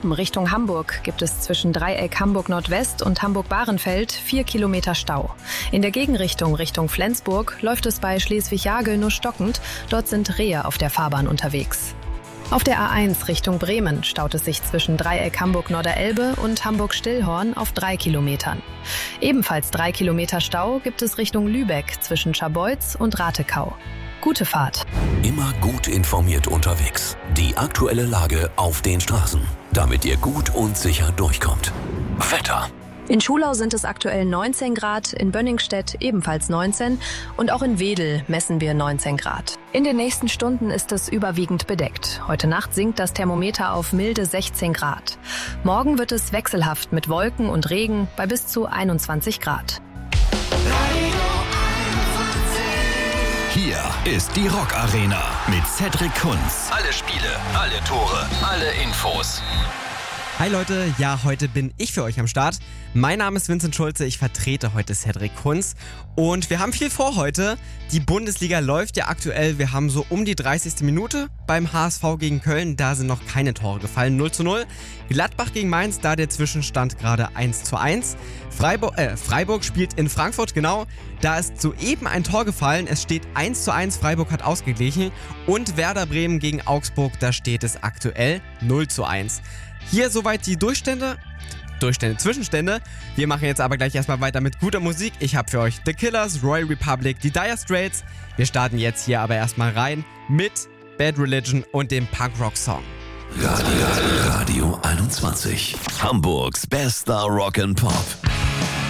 A7 Richtung Hamburg gibt es zwischen Dreieck Hamburg Nordwest und Hamburg-Bahrenfeld 4 Kilometer Stau. In der Gegenrichtung Richtung Flensburg läuft es bei Schleswig-Jagel nur stockend. Dort sind Rehe auf der Fahrbahn unterwegs. Auf der A1 Richtung Bremen staut es sich zwischen Dreieck Hamburg-Norderelbe und Hamburg-Stillhorn auf 3 Kilometern. Ebenfalls 3 Kilometer Stau gibt es Richtung Lübeck zwischen Scharbeutz und Ratekau. Gute Fahrt. Immer gut informiert unterwegs. Die aktuelle Lage auf den Straßen, damit ihr gut und sicher durchkommt. Wetter. In Schulau sind es aktuell 19 Grad, in Bönningstedt ebenfalls 19 und auch in Wedel messen wir 19 Grad. In den nächsten Stunden ist es überwiegend bedeckt. Heute Nacht sinkt das Thermometer auf milde 16 Grad. Morgen wird es wechselhaft mit Wolken und Regen bei bis zu 21 Grad. Hier ist die Rock Arena mit Cedric Kunz. Alle Spiele, alle Tore, alle Infos. Hi Leute, ja, heute bin ich für euch am Start. Mein Name ist Vincent Schulze, ich vertrete heute Cedric Kunz und wir haben viel vor heute. Die Bundesliga läuft ja aktuell, wir haben so um die 30. Minute beim HSV gegen Köln, da sind noch keine Tore gefallen, 0:0. Gladbach gegen Mainz, da der Zwischenstand gerade 1:1. Freiburg spielt in Frankfurt, genau, da ist soeben ein Tor gefallen, es steht 1:1, Freiburg hat ausgeglichen und Werder Bremen gegen Augsburg, da steht es aktuell 0:1. Hier soweit die Zwischenstände. Wir machen jetzt aber gleich erstmal weiter mit guter Musik. Ich habe für euch The Killers, Royal Republic, die Dire Straits. Wir starten jetzt hier aber erstmal rein mit Bad Religion und dem Punk-Rock-Song. Radio 21. Hamburgs bester Rock and Pop.